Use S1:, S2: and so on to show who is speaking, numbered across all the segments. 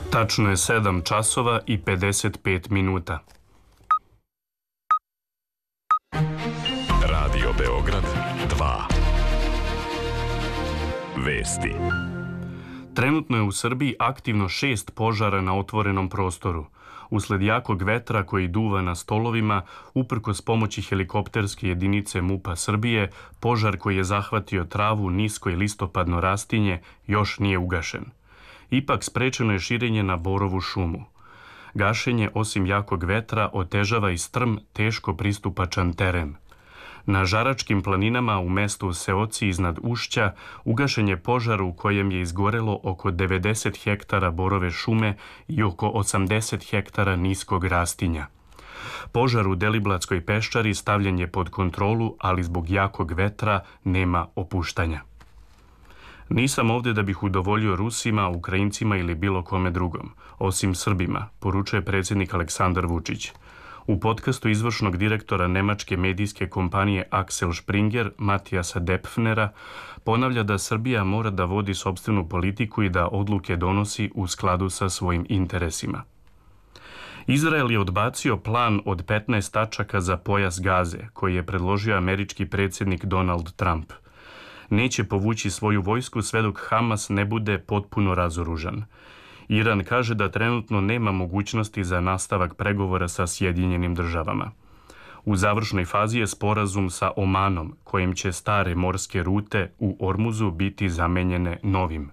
S1: Tačno je 7 časova i 55 minuta.
S2: Radio Beograd 2. Vesti.
S1: Trenutno je u Srbiji aktivno 6 požara na otvorenom prostoru. Usled jakog vetra koji duva na stolovima, uprkos pomoći helikopterske jedinice MUP-a Srbije, požar koji je zahvatio travu, nisko i listopadno rastinje još nije ugašen. Ipak sprečeno je širenje na borovu šumu. Gašenje, osim jakog vetra, otežava i strm, teško pristupačan teren. Na Žaračkim planinama u mestu Seoci iznad Ušća ugašen je požar u kojem je izgorelo oko 90 hektara borove šume i oko 80 hektara niskog rastinja. Požar u Deliblatskoj peščari stavljen je pod kontrolu, ali zbog jakog vetra nema opuštanja. Nisam ovdje da bih udovoljio Rusima, Ukrajincima ili bilo kome drugom, osim Srbima, poručuje predsjednik Aleksandar Vučić. U podcastu izvršnog direktora nemačke medijske kompanije Axel Springer, Matijasa Depfnera, ponavlja da Srbija mora da vodi sopstvenu politiku i da odluke donosi u skladu sa svojim interesima. Izrael je odbacio plan od 15 tačaka za pojas Gaze, koji je predložio američki predsjednik Donald Trump. Neće povući svoju vojsku sve dok Hamas ne bude potpuno razoružan. Iran kaže da trenutno nema mogućnosti za nastavak pregovora sa Sjedinjenim državama. U završnoj fazi je sporazum sa Omanom, kojim će stare morske rute u Ormuzu biti zamenjene novim.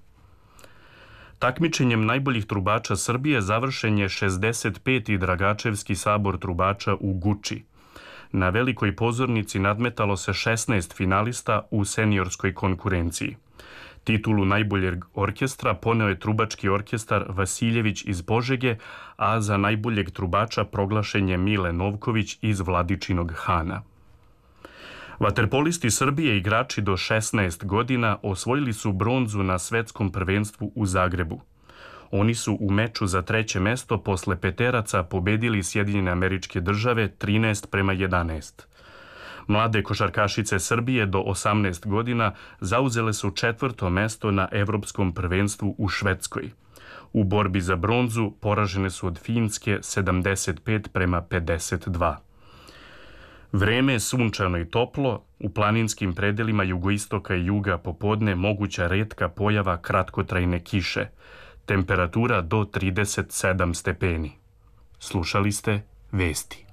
S1: Takmičenjem najboljih trubača Srbije završen je 65. Dragačevski sabor trubača u Guči. Na velikoj pozornici nadmetalo se 16 finalista u seniorskoj konkurenciji. Titulu najboljeg orkestra poneo je trubački orkestar Vasiljević iz Požege, a za najboljeg trubača proglašen je Mile Novković iz Vladičinog Hana. Vaterpolisti Srbije, igrači do 16 godina, osvojili su bronzu na svetskom prvenstvu u Zagrebu. Oni su u meču za 3. mesto posle peteraca pobedili Sjedinjene Američke Države 13-11. Mlade košarkašice Srbije do 18 godina zauzele su 4. mesto na Evropskom prvenstvu u Švedskoj. U borbi za bronzu poražene su od Finske 75-52. Vreme je sunčano i toplo, u planinskim predelima jugoistoka i juga popodne moguća retka pojava kratkotrajne kiše. Temperatura do 37 stepeni. Slušali ste Vesti.